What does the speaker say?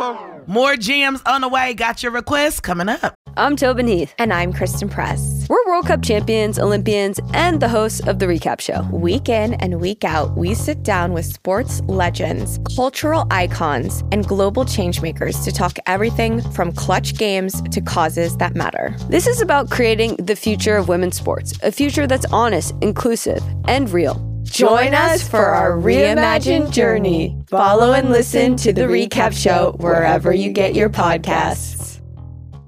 More gems on the way. Got your requests coming up. I'm Tobin Heath. And I'm Kristen Press. We're World Cup champions, Olympians, and the hosts of The Recap Show. Week in and week out, we sit down with sports legends, cultural icons, and global changemakers to talk everything from clutch games to causes that matter. This is about creating the future of women's sports, a future that's honest, inclusive, and real. Join us for our reimagined journey. Follow and listen to The Recap Show wherever you get your podcasts.